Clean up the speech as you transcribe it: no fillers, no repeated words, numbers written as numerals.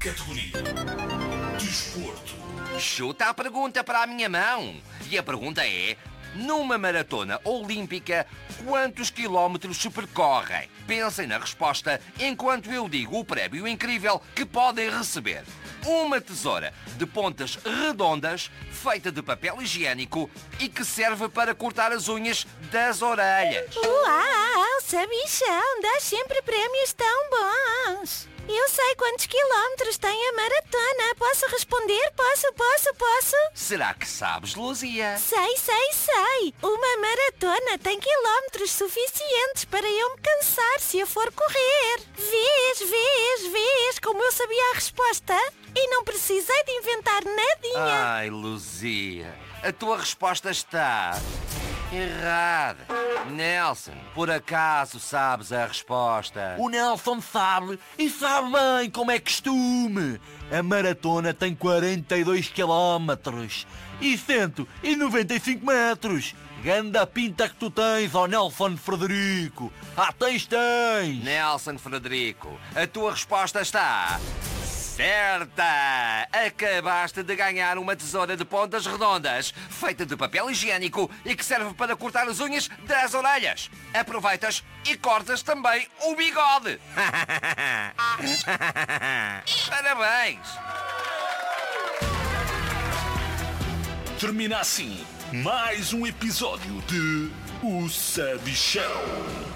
Categoria Desporto. Chuta a pergunta para a minha mão. E a pergunta é: numa maratona olímpica, quantos quilómetros se percorrem? Pensem na resposta enquanto eu digo o prémio incrível que podem receber. Uma tesoura de pontas redondas, feita de papel higiênico e que serve para cortar as unhas das orelhas. Uau, sabichão, dá sempre prémios tão bons. Eu sei quantos quilómetros tem a maratona. Posso responder? Posso? Será que sabes, Luzia? Sei. Uma maratona tem quilómetros suficientes para eu me cansar se eu for correr. Vês como eu sabia a resposta? E não precisei de inventar nadinha. Ai, Luzia, a tua resposta está errada. Nelson, por acaso sabes a resposta? O Nelson sabe, e sabe bem como é costume. A maratona tem 42 quilómetros e 195 metros. Ganda pinta que tu tens, ó Nelson Frederico. Tens. Nelson Frederico, a tua resposta está certa! Acabaste de ganhar uma tesoura de pontas redondas, feita de papel higiênico e que serve para cortar as unhas das orelhas. Aproveitas e cortas também o bigode. Parabéns! Termina assim mais um episódio de O Sabichão.